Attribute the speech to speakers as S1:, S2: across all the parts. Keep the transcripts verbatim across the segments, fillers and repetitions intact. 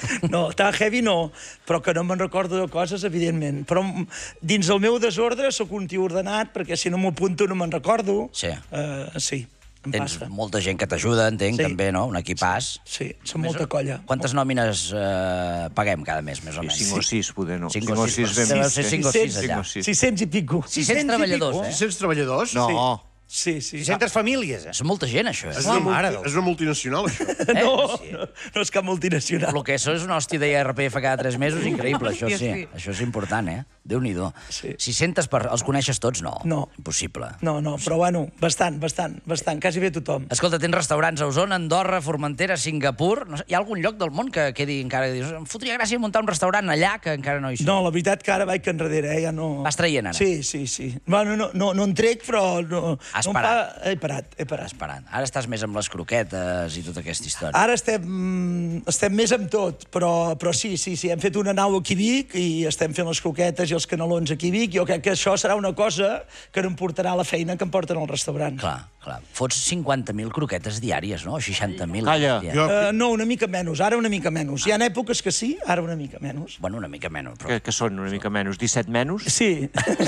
S1: No, tan heavy no, però que no me'n recordo de coses, evidentment. Però dins el meu desordre sóc un tio ordenat, perquè si no m'apunto no me'n recordo.
S2: Sí.
S1: Uh, sí.
S2: Tens molta gent que t'ajuda, entenc,
S1: sí.
S2: també, no? Un equipàs.
S1: Sí, sí, som molta colla.
S2: Quantes nòmines eh, paguem cada mes, més o menys?
S3: Cinc o sis, poder, no.
S2: Cinc o sis,
S3: ben
S2: vist. Cinc o sis, allà.
S1: sis-cents i pico.
S2: sis-cents treballadors, eh?
S4: sis-cents treballadors?
S3: No.
S1: Sí, sí.
S5: sis-centes famílies, eh?
S2: És molta gent, això.
S4: És una, és una multinacional, això.
S1: No, no, no és cap multinacional.
S2: El que això és una hòstia d'I R P F cada tres mesos, increïble, això sí. Això és important, eh? Déu-n'hi-do. sis-centes, per... els coneixes tots? No.
S1: No.
S2: Impossible.
S1: No, no, però bueno, bastant, bastant, bastant, quasi bé tothom.
S2: Escolta, tens restaurants a Osona, Andorra, Formentera, Singapur... No sé, hi ha algun lloc del món que quedi encara... Que dius, em fotria gràcia muntar un restaurant allà, que encara no hi som.
S1: No, la veritat que ara vaig enrere, eh? Ja no...
S2: Vas traient, ara?
S1: Sí, sí, sí. Bueno, no, no, no en trec, però... No,
S2: Has
S1: no
S2: parat.
S1: Pa... He parat, he parat.
S2: Has parat. Ara estàs més amb les croquetes i tota aquesta història.
S1: Ara estem, estem més amb tot, però, però sí, sí, sí, hem fet una nau aquí a Vic i estem fent les croquetes i els canelons aquí a Vic. Jo crec que això serà una cosa que no em portarà la feina que em porten al restaurant.
S2: Clar, clar. Fots cinquanta mil croquetes diàries, no? O seixanta mil.
S3: Calla.
S4: Jo...
S1: Uh, no, una mica menys, ara una mica menys. Hi ha èpoques que sí, ara una mica menys.
S2: Bueno, una mica menys, però...
S3: Que, que són una mica menys? disset menys?
S1: Sí.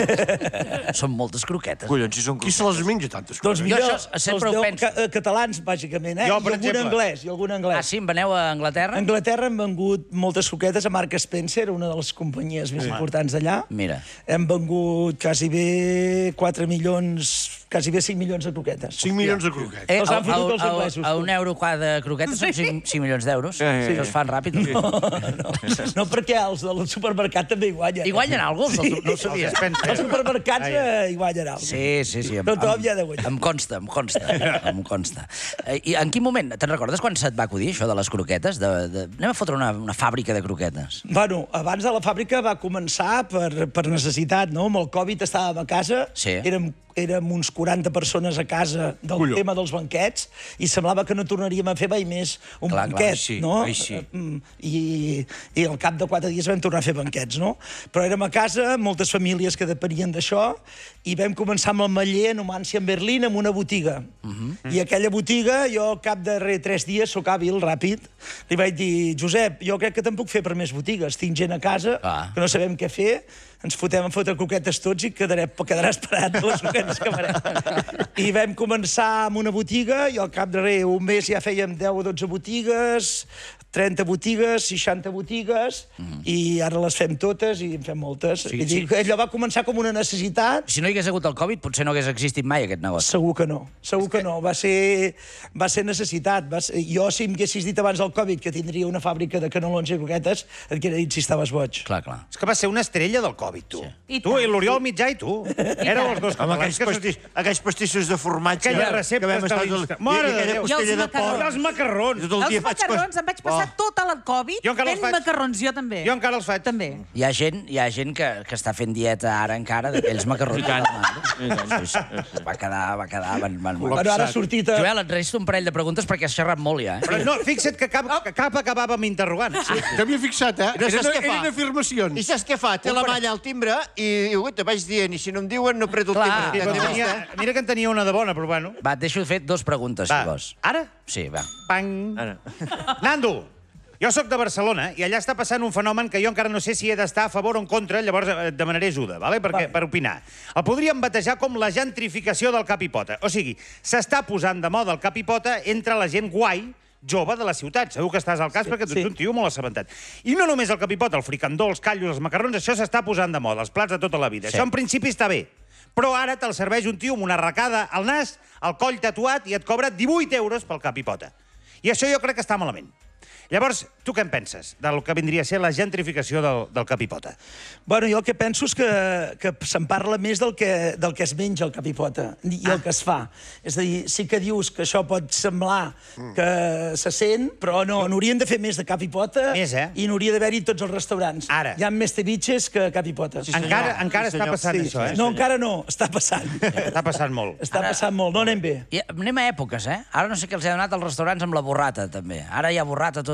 S2: Són moltes croquetes.
S3: Collons, si són
S4: Qui
S3: croquetes.
S4: se les menja, tantes
S1: Doncs
S4: coses?
S1: mira,
S2: Jo això sempre
S1: els
S2: ho
S1: deu
S2: penso.
S1: ca catalans, bàsicament, eh?
S5: Jo,
S1: I
S5: per
S1: algun
S5: exemple.
S1: anglès, i algun anglès.
S2: Ah, sí? Em veneu a Anglaterra?
S1: A Anglaterra hem vengut moltes croquetes a Marc Spencer, una de les companyies més importants d'allà.
S2: Mira.
S1: Hem vengut quasi bé quatre milions, quasi bé cinc milions de croquetes.
S4: cinc milions de croquetes.
S2: Eh,
S1: Els han fotut
S2: a,
S1: els
S2: a,
S1: anglesos,
S2: a, a
S1: tu.
S2: un euro cada croqueta són cinc milions d'euros.
S3: Sí, sí,
S2: Que es fan ràpid.
S1: No, no, no, perquè els del supermercat també hi guanyen.
S2: I guanyen alguna cosa? No ho sabia.
S1: Els supermercats eh, hi guanyen alguna cosa.
S2: Sí, sí, sí. Em,
S1: Tothom
S2: em-
S1: hi ha de guanyar.
S2: Em consta, em consta. Em consta. Eh, I en quin moment, te'n recordes quan se't va acudir això de les croquetes? De, de... Anem a fotre una, una fàbrica de croquetes.
S1: Bueno, abans de la fàbrica va començar per, per necessitat, no? Amb el Covid estàvem a casa,
S2: Sí.
S1: érem, érem uns quaranta persones a casa del
S4: Colló.
S1: tema dels banquets i semblava que no tornaríem a fer mai més un
S2: Clar, clar,
S1: banquet,
S3: així,
S1: no?
S3: així.
S1: Mm, I, I al cap de quatre dies vam tornar a fer banquets, no? Però érem a casa, moltes famílies que depenien d'això, i vam començar amb el Maller, a Numància, en Berlín, amb una botiga. Uh -huh. I aquella botiga, jo al cap de re, tres dies, sóc hàbil, ràpid, li vaig dir, Josep, jo crec que te'n puc fer per més botigues. Tinc gent a casa
S2: Ah.
S1: que no sabem què fer, ens fotem a fotre croquetes tots i quedarem, quedarà esperant les croquetes que farem. I vam començar amb una botiga i al cap de res, un mes ja fèiem deu o dotze botigues, trenta botigues, seixanta botigues, mm. i ara les fem totes i en fem moltes.
S2: Sí,
S1: I
S2: sí.
S1: dic, allò va començar com una necessitat.
S2: Si no hi hagués hagut el Covid, potser no hagués existit mai aquest negoci.
S1: Segur que no, segur que no. Va ser, va ser necessitat. Va ser... Jo, si em haguessis dit abans del Covid que tindria una fàbrica de canelons i croquetes, et hauria dit si estaves boig.
S2: Clar, clar.
S5: És que va ser una estrella del Covid, tu.
S6: I
S5: Tu
S6: tant.
S5: i l'Oriol Mitjà i tu. Éreu els dos
S3: Amb
S5: catalans
S3: aquells,
S5: que
S3: pastis, aquells pastissos de formatge.
S5: Aquella
S3: que
S5: recepta
S3: vam estar
S5: de
S3: tot-
S5: l'Insta.
S3: i-
S5: Mare
S3: i
S5: de
S3: aquella
S5: Déu.
S3: costella
S6: I els
S3: de porc.
S6: macarrons.
S5: Els macarrons.
S3: Tot el dia
S6: Els
S3: faig cos-
S6: macarrons, em vaig passar
S3: Oh.
S6: tot el Covid
S5: Jo encara els
S6: fent
S5: faig.
S6: macarrons, jo també.
S5: Jo encara els faig.
S6: També.
S2: Hi ha gent, hi ha gent que, que està fent dieta ara encara d'aquells macarrons.
S3: I tant.
S2: Sí, sí, sí. Va quedar, va quedar... Van, van, van.
S1: Bueno, ara ha sortit... A...
S2: Joel, et resto un parell de preguntes perquè has xerrat molt ja. Eh?
S5: Però no, fixa't que cap, que cap acabava amb interrogant. Sí.
S4: T'havia fixat, eh?
S3: No saps
S4: Eren,
S3: què fa?
S4: eren afirmacions.
S3: I saps què fa? Té la malla al timbre i, i ui, te vaig dient, i si no em diuen no preto el
S2: Clar.
S3: timbre.
S5: Però tenia, mira que en tenia una de bona, però bueno.
S2: Va, et deixo fer dos preguntes, si
S5: Va.
S2: vols.
S5: Ara?
S2: Sí, va.
S5: Pang.
S3: Ara.
S5: Nando, jo sóc de Barcelona i allà està passant un fenomen que jo encara no sé si he d'estar a favor o en contra, llavors eh, et demanaré ajuda, vale? Perquè, per opinar. El podríem batejar com la gentrificació del cap i pota. O sigui, s'està posant de moda el cap i pota entre la gent guai, jove de la ciutat. Segur que estàs al cas, sí, perquè tu ets
S1: sí.
S5: un tio molt assabentat. I no només el capipot, el fricandó, els callos, els macarrons, això s'està posant de moda, els plats de tota la vida.
S2: Sí.
S5: Això en principi està bé. Però ara te'l serveix un tio amb una arracada al nas, el coll tatuat, i et cobra divuit euros pel cap i pota. I això jo crec que està malament. Llavors, tu què en penses del que vindria a ser la gentrificació del, del cap i pota?
S1: Bueno, jo el que penso és que, que se'n parla més del que, del que es menja el capipota i
S5: Ah.
S1: el que es fa. És a dir, sí que dius que això pot semblar que se sent, però no, n'haurien de fer més de capipota
S5: Més, eh?
S1: i n'hauria d'haver-hi tots els restaurants.
S5: Ara.
S1: Hi ha més ceviches que capipotes.
S3: Sí, senyor.
S5: Encara, encara
S3: Sí,
S5: està
S3: senyor.
S5: passant
S1: Sí,
S5: això, eh?
S1: no, encara no, està passant.
S5: Està passant molt.
S1: Està passant molt, no anem bé.
S2: I anem a èpoques, eh? Ara no sé què els ha donat als restaurants amb la borrata, també. Ara hi ha borrata a tot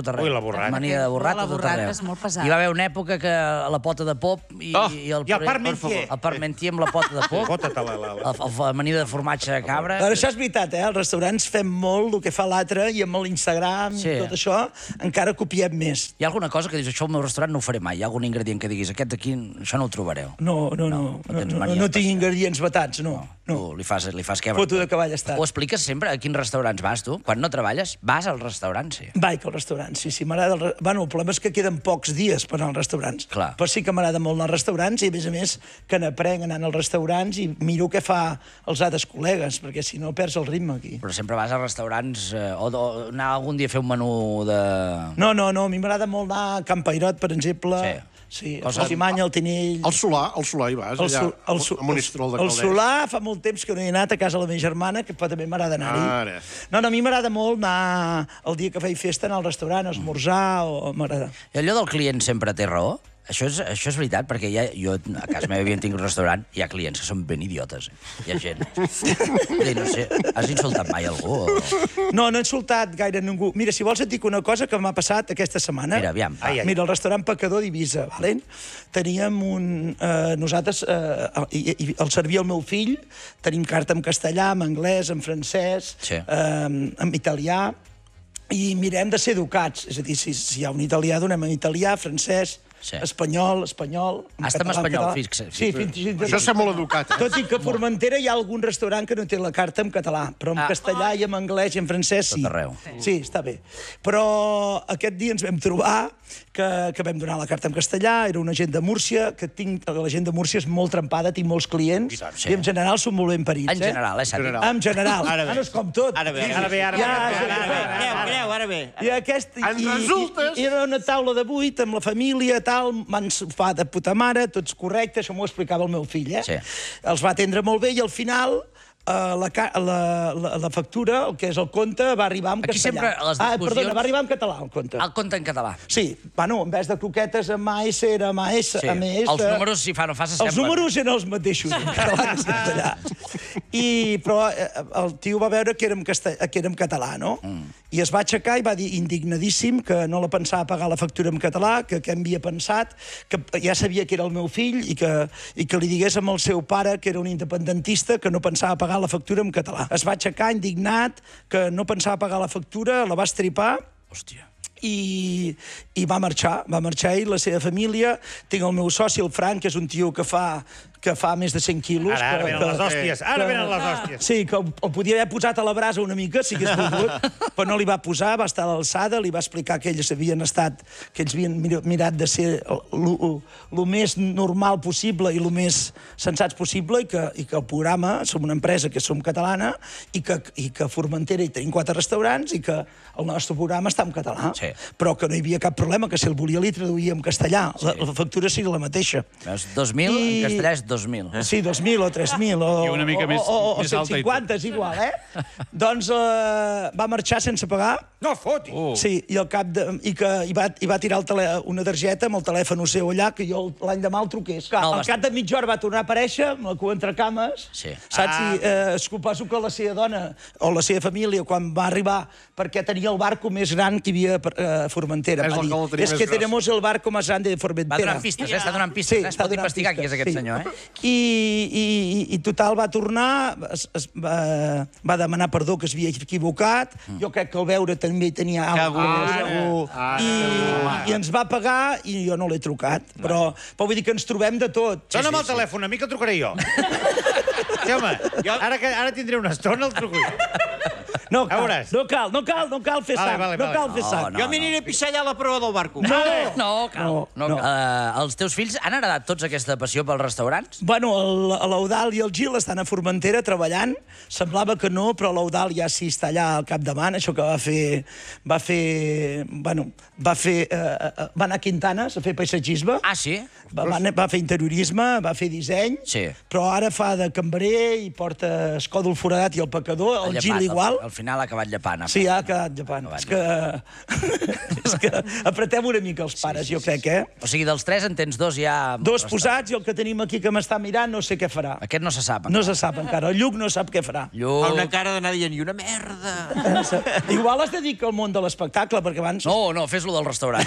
S2: tot arreu.
S5: Ui, la burrata.
S2: Mania de burrata
S6: La
S2: a tot
S6: burrata
S2: arreu.
S6: és molt pesada.
S2: Hi va haver una època que la pota de pop i,
S3: Oh,
S2: i el,
S5: i el parmentier.
S2: El parmentier amb la pota de pop.
S5: Fota-te la... la, la.
S2: La, la amanida de formatge de cabra.
S1: Però això és veritat, eh? Els restaurants fem molt el que fa l'altre i amb l'Instagram i
S2: Sí.
S1: tot això encara copiem més.
S2: Hi ha alguna cosa que dius, això al meu restaurant no ho faré mai? Hi ha algun ingredient que diguis, aquest d'aquí, això no ho trobareu?
S1: No, no, no. No,
S2: no tens
S1: no,
S2: mania
S1: no,
S2: especial.
S1: tinc ingredients vetats, no.
S2: Tu
S1: no.
S2: li fas, li fas què?
S1: Foto de cavall estat.
S2: Ho expliques sempre a quins restaurants vas, tu? Quan no treballes, vas al restaurant, sí.
S1: Vaig al restaurant, sí, sí, m'agrada... El... re- Bueno, el problema és que queden pocs dies per anar als restaurants.
S2: Clar.
S1: Però sí que m'agrada molt anar als restaurants i, a més a més, que n'aprenc anant als restaurants i miro què fa els altres col·legues, perquè si no perds el ritme aquí.
S2: Però sempre vas a restaurants eh, o, o anar algun dia a fer un menú de...
S1: No, no, no, a mi m'agrada molt anar a Can Pairot, per exemple.
S2: Sí.
S1: Sí, a
S2: Cosa-
S1: Fosimanya, al Tinell...
S4: El Solà, el Solà hi vas,
S1: El,
S4: allà,
S1: Sol, el, Sol,
S4: a Monistrol de
S1: el
S4: Calders.
S1: Solà fa molt temps que no hi he anat a casa de la meva germana, que però també m'agrada anar-hi.
S4: Ara.
S1: No, no, a mi m'agrada molt anar el dia que faig festa anar al restaurant, a esmorzar, o m'agrada.
S2: I allò del client sempre té raó? Això és, això és veritat, perquè ja, jo a casa meva havia tingut un restaurant, hi ha clients que són ben idiotes. Eh? Hi ha gent. I no sé, has insultat mai algú? O...
S1: No, no he insultat gaire ningú. Mira, si vols et dic una cosa que m'ha passat aquesta setmana.
S2: Mira, aviam, va.
S5: Ai, ai.
S1: Mira, el restaurant Pecador d'Eivissa, valent? Teníem un... Eh, nosaltres, eh, i, i el servia el meu fill, tenim carta en castellà, en anglès, en francès,
S2: Sí.
S1: eh, en italià, i mirem de ser educats. És a dir, si, si hi ha un italià, donem en italià, francès,
S2: Sí.
S1: espanyol, espanyol... en
S2: Hasta en
S1: català,
S2: espanyol,
S1: català.
S2: fixa-
S1: Sí, fins i tot...
S4: Això és ser molt educat, eh?
S1: Tot i que a Formentera hi ha algun restaurant que no té la carta en català, però en
S2: Ah.
S1: castellà i en anglès i en francès sí.
S2: Tot arreu.
S1: Sí, està bé. Però aquest dia ens vam trobar que, que vam donar la carta en castellà, era una gent de Múrcia, que tinc, la gent de Múrcia és molt trempada, tinc molts clients, i,
S2: tant, sí.
S1: i en general són molt ben parits.
S2: En general, eh, s'ha dit.
S1: En general.
S3: Ara bé.
S1: no és com tot.
S3: Ara bé,
S5: Ara bé, ara bé.
S1: Ja,
S5: ara bé,
S1: ja,
S5: ara bé.
S3: Creu, creu, ara bé.
S1: I aquest...
S4: En
S1: i,
S4: resultes-
S1: I, i era una taula de vuit amb la família, tal, van sopar de puta mare, tots correctes, això m'ho explicava el meu fill, eh?
S2: Sí.
S1: Els va atendre molt bé i al final... Uh, la, ca- la, la, la factura, el que és el compte, va arribar en
S2: Aquí
S1: castellà.
S2: sempre les
S1: Ah,
S2: discussions-
S1: perdona, va arribar en català, el compte.
S2: El compte en català.
S1: Sí, bueno, en vez de croquetes amb A S era amb A S,
S2: Sí.
S1: a més...
S2: Els números, si fa no fa,
S1: Els
S2: s'assemblen.
S1: números eren els mateixos, en català que en castellà. I, però eh, el tio va veure que era en, castell, que era en català, no? Mm. I es va aixecar i va dir, indignadíssim, que no la pensava pagar la factura en català, que què havia pensat, que ja sabia que era el meu fill i que, i que li digués amb el seu pare, que era un independentista, que no pensava pagar la factura en català. Es va aixecar indignat, que no pensava pagar la factura, la va estripar,
S2: Hòstia.
S1: i, i va marxar, va marxar ell, la seva família. Tinc el meu soci, el Frank, que és un tio que fa, que fa més de cent quilos.
S5: Ara, ara
S1: que,
S5: venen les
S1: que-
S5: hòsties, ara
S1: que-
S5: venen les hòsties.
S1: Sí, que el, el podia haver posat a la brasa una mica, si hagués volgut, però no li va posar, va estar a l'alçada, li va explicar que ells havien estat, que ells havien mir- mirat de ser el més normal possible i el més sensats possible, i que, i que el programa, som una empresa que som catalana, i que, i que a Formentera hi tenim quatre restaurants, i que el nostre programa està en català.
S2: Sí.
S1: Però que no hi havia cap problema, que si el volia li traduïa en castellà. La, la factura sigui la mateixa.
S2: Veus, dos mil,
S1: I-
S2: en castellà és dos mil.
S1: Sí, dos mil o tres mil o,
S7: I una mica
S1: o,
S7: més-
S1: o, o, o
S7: més alta i
S1: cent cinquanta, és igual, eh? Doncs eh, va marxar sense pagar.
S5: No foti!
S7: Oh.
S1: Sí, i al cap de... I, que, i, va, i va tirar el tele, una targeta amb el telèfon seu allà, que jo l'any demà el truqués. Clar,
S2: No,
S1: al
S2: vas-
S1: cap de mitja hora va tornar a aparèixer amb la cua entre cames.
S2: Sí.
S1: Saps? Ah. I, eh, suposo que la seva dona o la seva família, quan va arribar, perquè tenia el barco més gran que hi havia eh, a Formentera,
S4: És
S1: va
S4: el
S1: dir,
S4: que el tenia
S1: és
S4: més
S1: que
S4: gros."
S1: tenemos el barco más grande de Formentera.
S2: Va donant pistes, eh? Està donant pistes, eh? Es
S1: està
S2: pot
S1: donant
S2: investigar qui és
S1: pistes,
S2: aquest
S1: sí.
S2: senyor, eh?
S1: I, i, i total va tornar, es, es, va, va demanar perdó que es havia equivocat,
S2: Mm.
S1: jo crec que al veure també hi tenia alguna cosa,
S3: Segur.
S1: i, i ens va pagar i jo no l'he trucat, però, però vull dir que ens trobem de tot.
S5: Dóna'm el telèfon, a mi que el trucaré jo. Sí, home, ara, que, ara tindré una estona, el truco jo.
S1: No
S5: A
S1: cal,
S5: veuràs.
S1: no cal, no cal, no cal fer
S5: Vale,
S1: sang,
S5: vale,
S1: no
S5: vale.
S1: cal fer
S2: No,
S1: sang.
S2: no.
S3: Jo m'aniré a pixar allà a la proa del barco.
S1: No.
S2: No, cal.
S1: No,
S2: No,
S1: no.
S2: Uh, els teus fills han heredat tots aquesta passió pels restaurants?
S1: Bueno, el- l'Eudal i el Gil estan a Formentera treballant. Semblava que no, però l'Eudal ja sí està allà al capdavant, això que va fer... Va fer... Bueno, va fer... Eh, eh, va anar a Quintanes a fer paisatgisme.
S2: Ah, sí?
S1: Va, va, anar- va fer interiorisme, va fer disseny,
S2: Sí.
S1: però ara fa de cambrer i porta Escòdol Foradat i el Pecador, el,
S2: El
S1: Gil
S2: llepat, el-
S1: igual.
S2: el final ha acabat llepant.
S1: Sí, ha quedat llepant. És que... és que apretem una mica els pares, jo crec, eh?
S2: O sigui, dels tres en tens dos ja...
S1: Dos posats i el que tenim aquí que m'està mirant no sé què farà.
S2: Aquest no se sap.
S1: No se sap encara. El Lluc no sap què farà.
S2: Lluc...
S3: Fa una cara d'anar dient, i una merda.
S1: Igual es dedica al món de l'espectacle, perquè abans...
S2: No, no, fes-lo del restaurant.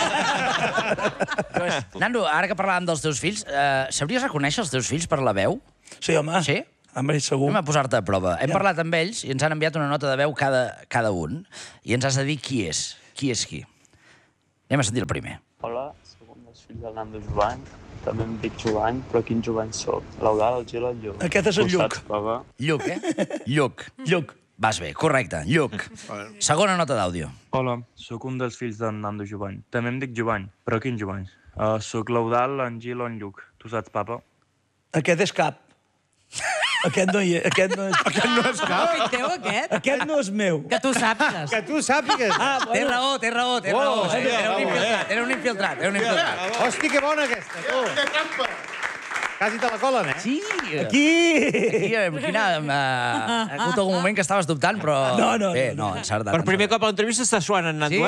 S2: Nando, ara que parlàvem dels teus fills, eh, sabries reconèixer els teus fills per la veu?
S1: Sí, home.
S2: Sí?
S1: Home, segur.
S2: Anem a posar-te a prova. Hem parlat amb ells i ens han enviat una nota de veu cada, cada un i ens has de dir qui és. Qui és qui. Anem a sentir el primer.
S6: Hola, sóc un dels fills del Nando Jovany. També em dic Jovany, però quin Jovany soc? L'Eudal, el Gil, el Lluc.
S1: Aquest és el
S6: Ho
S1: Lluc.
S6: saps, papa?
S2: Lluc, eh? Lluc.
S1: Lluc.
S2: Vas bé, correcte. Lluc. Segona nota d'àudio.
S7: Hola, sóc un dels fills d'en Nando Jovany. També em dic Jovany, però quin Jovany? Uh, sóc l'Eudal, en Gil o en Lluc. Tu saps, papa?
S1: Aquest és cap. Aquest no, hi és, aquest no és...
S4: Aquest no és cap.
S8: Fill teu, aquest?
S1: Aquest no és meu.
S8: Que tu sàpigues.
S5: Que tu sàpigues.
S1: Ah,
S2: Té raó, té raó, té raó.
S5: Oh, sí,
S2: Era un
S5: bravo,
S2: infiltrat, era un infiltrat, era un infiltrat.
S5: Hosti, que bona aquesta, tu. Quasi te la colen, eh?
S2: Sí.
S1: Aquí!
S2: Aquí, eh, quina, eh, ha hagut algun moment que estaves dubtant, però...
S1: No, no,
S2: Bé,
S1: no,
S2: no, encertat.
S3: Per primer cop a l'entrevista està suant en Nando,
S2: Sí?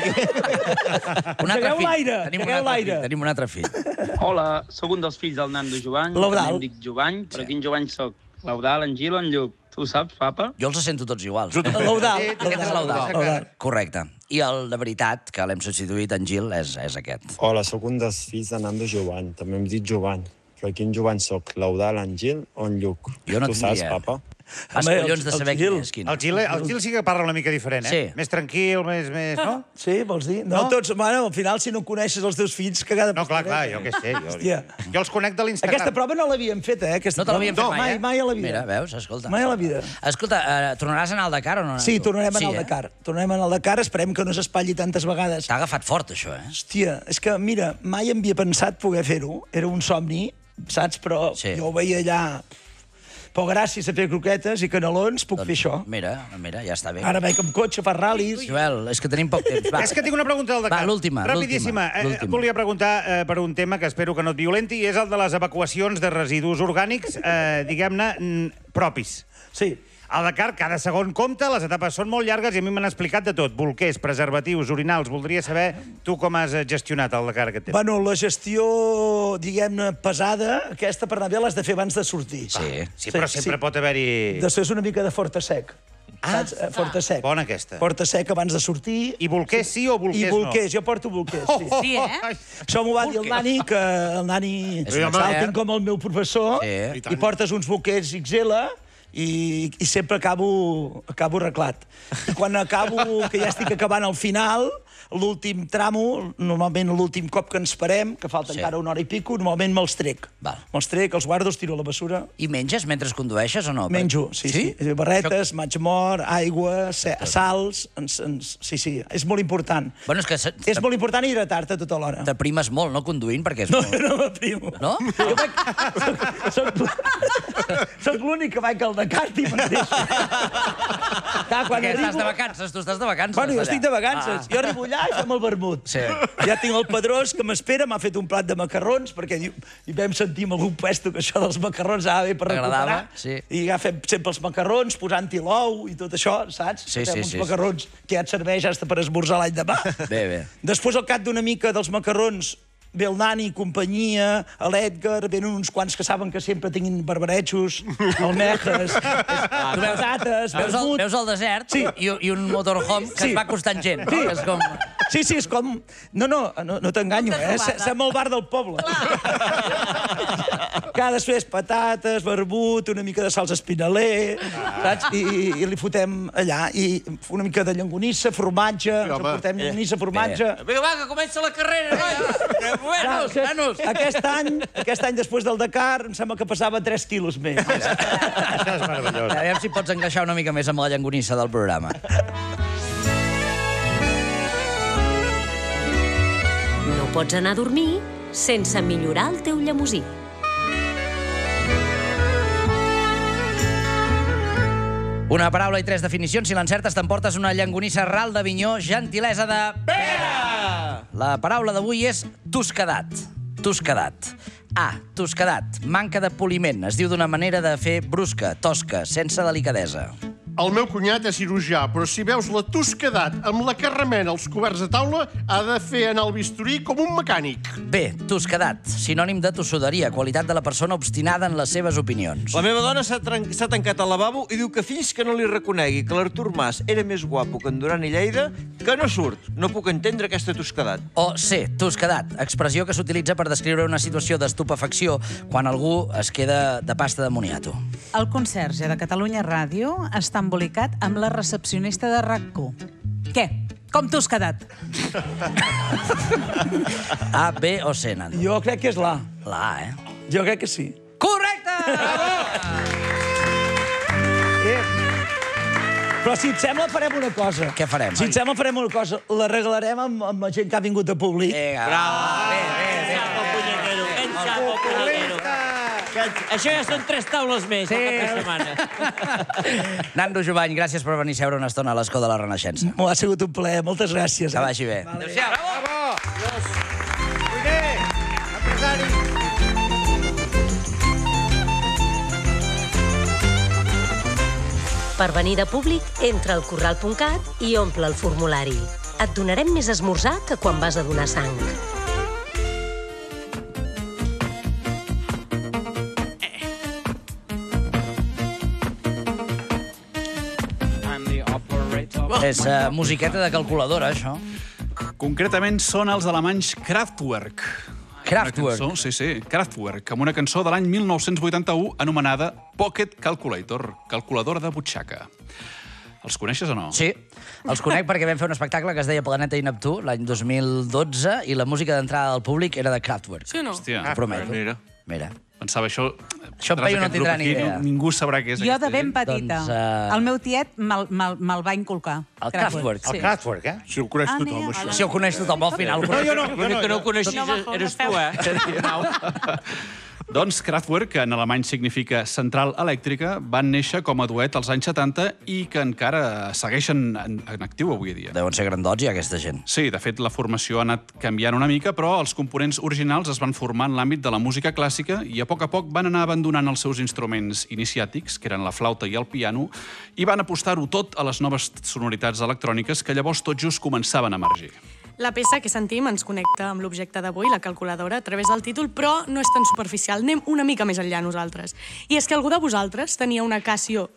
S3: eh?
S2: Un altre
S1: Engegueu
S2: fill.
S1: l'aire,
S2: Tenim un
S1: engegueu
S2: altre
S1: l'aire.
S2: fill. Tenim un altre fill.
S6: Hola, sóc un dels fills del Nando Jovany.
S1: L'Eudal.
S6: També em dic Jovany, però quin Jovany soc? L'Eudal, en Gil o en Lluc? Tu ho saps, papa?
S2: Jo els sento tots iguals.
S1: L'Eudal.
S2: Aquest és l'Eudal.
S1: L'Eudal.
S2: Correcte. I el de veritat, que l'hem substituït en Gil, és, és aquest.
S9: Hola, sóc un dels fills de Nando Jovany. També em dic Jovany. Però quin Jovany sóc? L'Eudal, en Gil o en Lluc?
S2: Jo no
S9: tu saps,
S2: tindria.
S9: papa?
S2: Has
S1: Home,
S2: collons de
S1: el-
S2: saber
S1: el
S2: quin
S1: Gil.
S2: és quin.
S5: El Gil, el Gil sí que parla una mica diferent, eh?
S2: Sí.
S5: Més tranquil, més... més no?
S1: Sí, vols dir? No,
S5: No?
S1: tots... Bueno, al final, si no coneixes els teus fills, cagada...
S5: No, clar, clar, jo què sé. Jo,
S1: Hòstia.
S5: jo els conec de l'Instagram.
S1: Aquesta prova no l'havíem fet, eh? Aquesta
S2: No te l'havíem fet
S1: prova.
S2: mai, eh?
S1: Mai, mai a la vida.
S2: Mira, veus? Escolta.
S1: Mai a la vida.
S2: Escolta, eh, tornaràs a anar al Dakar o no?
S1: Sí, tornarem a anar
S2: Sí,
S1: al
S2: eh?
S1: Dakar. Tornarem a anar al Dakar, esperem que no s'espatlli tantes vegades.
S2: T'ha agafat fort, això, eh?
S1: Hòstia, és que, mira, mai havia pensat poder fer-ho. Era un somni, saps? Però
S2: Sí.
S1: jo ho veia allà... Però gràcies a fer croquetes i canelons puc fer això.
S2: Mira, mira, ja està bé.
S1: Ara vaig amb cotxe, fer ral·lis...
S2: Joel, és que tenim poc temps. Va.
S5: És que tinc una pregunta del Dakar.
S2: Va, l'última,
S5: Rapidíssima.
S2: l'última,
S5: Eh,
S2: l'última.
S5: Et volia preguntar eh, per un tema que espero que no et violenti, i és el de les evacuacions de residus orgànics, eh, diguem-ne, mm, propis.
S1: Sí.
S5: Al Dakar, cada segon compta, les etapes són molt llargues i a mi m'han explicat de tot. Bolquers, preservatius, orinals... Voldria saber tu com has gestionat el Dakar aquest temps.
S1: Bueno, la gestió, diguem-ne, pesada, aquesta per anar bé l'has de fer abans de sortir.
S2: Sí.
S5: Sí, però sempre pot haver-hi...
S1: Després una mica de forta sec. Ah, saps? Eh, Forta sec.
S5: Bona aquesta.
S1: Forta sec abans de sortir.
S5: I bolquers sí o bolquers
S1: I
S5: no?
S1: bolquers, jo porto bolquers, sí.
S8: Sí, eh?
S1: Això m'ho va dir el Nani, que el Nani
S2: És
S1: el
S2: un expert.
S1: tinc com el meu professor,
S2: Sí.
S1: i portes uns bolquers X L i, i sempre acabo, acabo arreglat. I quan acabo, que ja estic acabant al final, l'últim tramo, normalment l'últim cop que ens parem, que falta
S2: Sí.
S1: encara una hora i pico, normalment me'ls trec.
S2: Val.
S1: Me'ls trec, els guardo, els tiro a la bessura.
S2: I menges mentre condueixes o no?
S1: Menjo, sí, sí. sí. Barretes, maig mort, aigua, se- sals... Ens, ens, sí, sí, és molt important.
S2: Bueno, és que se-
S1: És molt important hidratar-te tota l'hora.
S2: t'aprimes molt, no, conduint, perquè és
S1: No,
S2: molt...
S1: no m'aprimo.
S2: No?
S1: Jo vaig... Soc, soc, soc l'únic que vaig al Dakar i me'n deixo. Clar, quan
S2: Perquè estàs
S1: arribo...
S2: de vacances, tu estàs de vacances.
S1: Bueno, jo
S2: allà.
S1: estic de vacances.
S2: Ah.
S1: Jo arribo allà i fem el vermut.
S2: Sí.
S1: Ja tinc el Pedrós que m'espera, m'ha fet un plat de macarrons, perquè diu, i vam sentir en algun puesto que això dels macarrons anava bé per
S2: T'agradava?
S1: recuperar.
S2: Sí.
S1: I ja fem sempre els macarrons, posant-hi l'ou i tot això, saps?
S2: Sí,
S1: Fem
S2: sí,
S1: uns
S2: sí,
S1: macarrons que ja et serveix hasta per esmorzar l'any demà.
S2: Bé, bé.
S1: Després, al cap d'una mica dels macarrons, ve el Nani, companyia, l'Edgar, venen uns quants que saben que sempre tinguin barbarejos, almejes, patates,
S2: Veus el,
S1: vermut.
S2: veus el desert
S1: Sí.
S2: i, i un motorhome que
S1: Sí.
S2: es va costant gent.
S1: Sí.
S2: No? És com...
S1: Sí, sí, és com... No, no, no, no t'enganyo, eh? Se- Sem al bar del poble. Cada després patates, barbut, una mica de salsa espinaler, saps? I, i, i li fotem allà. I una mica de llonganissa, formatge, ens
S4: home.
S1: emportem llonganissa, formatge.
S3: Vinga, va, que comença la carrera, noia!
S2: Nanos,
S1: Aquest-
S2: nanos.
S1: Aquest any, aquest any després del Dakar, em sembla que pesava tres quilos més.
S5: Això és meravellós.
S2: Aviam si pots encaixar una mica més amb la llangonissa del programa.
S10: No pots anar a dormir sense millorar el teu llemosí.
S2: Una paraula i tres definicions. Si l'encertes, t'emportes una llangonissa ral d'Avinyó, gentilesa de... Pere! La paraula d'avui és tosquedat. Tosquedat. A. Tosquedat. Manca de poliment. Es diu d'una manera de fer brusca, tosca, sense delicadesa.
S4: El meu cunyat és cirurgià, però si veus la tosquedat amb la que remena els coberts de taula, ha de fer anar el bisturí com un mecànic.
S2: Bé, tosquedat, sinònim de tossuderia, qualitat de la persona obstinada en les seves opinions.
S3: La meva dona s'ha tancat al lavabo i diu que fins que no li reconegui que l'Artur Mas era més guapo que en Duran i Lleida, que no surt. No puc entendre aquesta tosquedat.
S2: O C, tosquedat, expressió que s'utilitza per descriure una situació d'estupefacció quan algú es queda de pasta de moniato.
S8: El conserge de Catalunya Ràdio està embolicat amb la recepcionista de RAC u. Què? Com t'ho has quedat?
S2: A, B o C, Nando?
S1: Jo crec que és l'A.
S2: La A, eh?
S1: Jo crec que sí.
S2: Correcte!
S1: Eh, però si et sembla farem una cosa.
S2: Què farem?
S1: Si et sembla farem una cosa. L'arreglarem amb, amb la gent que ha vingut a públic.
S2: Vinga, bravo! Bé, bé, bé.
S3: Això ja són tres taules més, sí. El cap de setmana.
S2: Nando Jovany, gràcies per venir a seure una estona a l'escó de la Renaixença.
S1: M'ho ha sigut un plaer, moltes gràcies.
S2: Que vagi bé.
S1: Vale.
S5: Adéu-siau. Bravo! Adiós. Cuiner, empresari.
S10: Per venir de públic, entra al corral punt cat i omple el formulari. Et donarem més esmorzar que quan vas a donar sang.
S2: És uh, musiqueta de calculadora, això.
S11: Concretament són els alemanys Kraftwerk.
S2: Kraftwerk?
S11: Cançó, sí, sí, Kraftwerk, amb una cançó de l'any mil nou-cents vuitanta-u anomenada Pocket Calculator, calculadora de butxaca. Els coneixes o no?
S2: Sí, els conec perquè vam fer un espectacle que es deia Planeta i Neptú l'any dos mil dotze i la música d'entrada del públic era de Kraftwerk.
S12: Sí o no?
S11: Hòstia.
S2: T'ho prometo.
S11: Mira.
S2: Mira.
S11: Pensava, això...
S2: Això en Peyu no tindrà ni idea.
S11: Ningú sabrà què és
S8: Jo de ben petita.
S2: Doncs, uh...
S8: El meu tiet me'l me me'l va inculcar.
S2: El Kraftwerk.
S8: Sí.
S5: El Kraftwerk, eh?
S4: Si ho coneix
S8: Ah,
S4: tothom,
S8: mira,
S4: això.
S2: Si ho coneix tothom, al final.
S5: No, jo no.
S3: L'únic que no ho coneixis
S8: No, bajo,
S3: eres
S8: no
S3: tu, eh?
S11: Doncs Kraftwerk, que en alemany significa central elèctrica, van néixer com a duet als anys setanta i que encara segueixen en, en actiu avui dia.
S2: Deuen ser grandots, ja, aquesta gent.
S11: Sí, de fet, la formació ha anat canviant una mica, però els components originals es van formar en l'àmbit de la música clàssica i a poc a poc van anar abandonant els seus instruments iniciàtics, que eren la flauta i el piano, i van apostar-ho tot a les noves sonoritats electròniques que llavors tot just començaven a emergir.
S12: La peça que sentim ens connecta amb l'objecte d'avui, la calculadora, a través del títol, però no és tan superficial. Anem una mica més enllà nosaltres. I és que algú de vosaltres tenia una Casio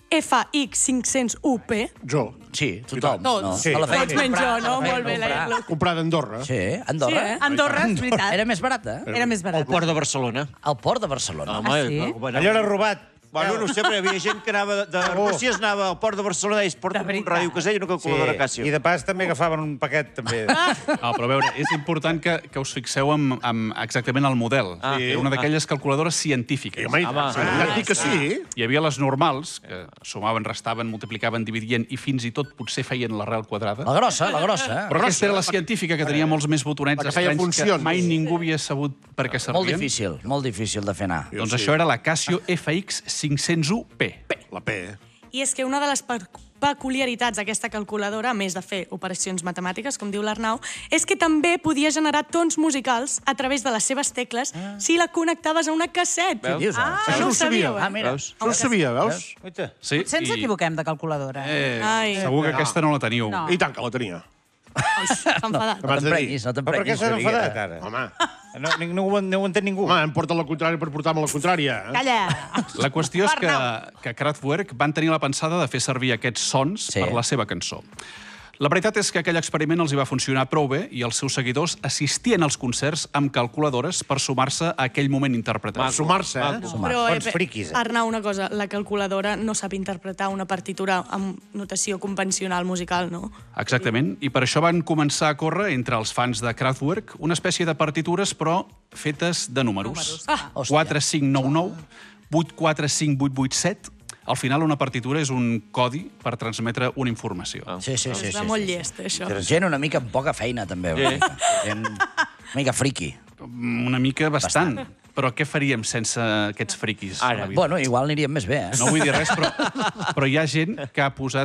S12: F X cinc cents u P?
S4: Jo.
S2: Sí, tothom.
S12: Tots.
S2: No?
S4: Sí.
S2: A la feina
S12: Tots menys jo,
S2: comprar,
S12: no?
S2: a la feina
S12: Molt bé. La...
S2: comprar.
S4: Comprada a Andorra.
S2: Sí, Andorra.
S12: Sí, eh?
S8: Andorra, és veritat.
S2: Era més barata.
S8: Era més barat.
S3: El port de Barcelona.
S2: El port de Barcelona.
S3: Home,
S8: Ah, sí?
S3: bueno,
S5: Allò era robat.
S3: Bueno, no sé, però hi havia gent que anava de Rússia, anava al port de Barcelona i es porta un ràdio casell i una calculadora Casio.
S5: I de pas també agafaven un paquet, també.
S11: No, però a veure, és important que, que us fixeu en, en exactament el model.
S3: Ah.
S11: Sí. Era una d'aquelles calculadores científiques.
S4: Home, ja et dic que sí.
S11: Hi havia les normals, que sumaven, restaven, multiplicaven, dividien i fins i tot potser feien l'arrel quadrada.
S2: La grossa, la grossa.
S11: Però aquesta era la científica, que tenia molts més botonets
S4: La que feia
S11: estranys que
S4: funcions.
S11: mai ningú havia sabut per què servien.
S2: Molt difícil, molt difícil de fer anar.
S11: Doncs això era la Casio F X cinc cents u P.
S4: La P.
S12: I és que una de les peculiaritats d'aquesta calculadora, a més de fer operacions matemàtiques, com diu l'Arnau, és que també podia generar tons musicals a través de les seves tecles ah. si la connectaves a una casset.
S2: Què dius,
S12: Ah,
S2: ara?
S12: no ho sabíeu, eh?
S2: Ah, mira.
S4: No ho sabia, veus?
S11: Sí,
S8: Potser ens equivoquem de calculadora.
S11: Eh,
S12: Ai.
S11: segur que aquesta no la teniu.
S8: No.
S4: I tant que la tenia.
S12: S'ha enfadat.
S2: No t'emprenyis, no
S5: Però per què
S2: t'emprenyis.
S5: s'han enfadat, ara?
S4: Home,
S5: No, no, ho, no ho entén ningú.
S4: home, em porta la contrària per portar-me la contrària. Eh?
S8: Calla!
S11: La qüestió és que, que Kraftwerk van tenir la pensada de fer servir aquests sons
S2: Sí.
S11: per la seva cançó. La veritat és que aquell experiment els hi va funcionar prou bé i els seus seguidors assistien als concerts amb calculadores per sumar-se a aquell moment interpretat.
S4: Sumar-se, eh?
S12: Però,
S5: Bons
S12: eh,
S5: friquis, eh?
S12: Arnau, una cosa, la calculadora no sap interpretar una partitura amb notació convencional musical, no?
S11: Exactament, i per això van començar a córrer entre els fans de Kraftwerk una espècie de partitures, però fetes de números.
S12: Ah,
S11: quatre cinc nou nou, vuit quatre cinc vuit vuit set... Al final, una partitura és un codi per transmetre una informació.
S2: Sí, sí, sí.
S12: és
S2: sí,
S12: molt
S2: sí.
S12: llest, això.
S2: Gent una mica amb poca feina, també. Una mica. Gent una mica friqui.
S11: Una mica bastant. Però què faríem sense aquests friquis?
S2: Ara. Bueno, igual aniríem més bé, eh?
S11: No vull dir res, però, però hi ha gent que ha posat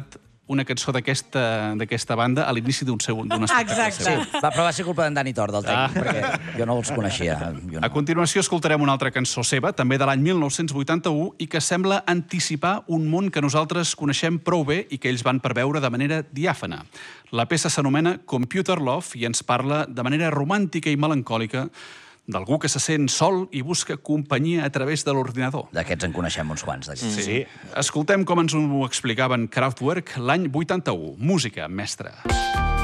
S11: una cançó d'aquesta banda a l'inici d'un seu d'un espectacle
S8: Exacte.
S11: seu.
S2: Sí, va, però va ser culpa d'en Dani Tor, del tècnic, perquè jo no els coneixia. Jo
S11: A
S2: no.
S11: continuació escoltarem una altra cançó seva, també de l'any mil nou-cents vuitanta-u, i que sembla anticipar un món que nosaltres coneixem prou bé i que ells van preveure de manera diàfana. La peça s'anomena Computer Love i ens parla de manera romàntica i melancòlica d'algú que se sent sol i busca companyia a través de l'ordinador.
S2: D'aquests en coneixem uns quants.
S11: Sí. sí. Escoltem com ens ho explicaven Kraftwerk l'any vuitanta-u. Música, mestre.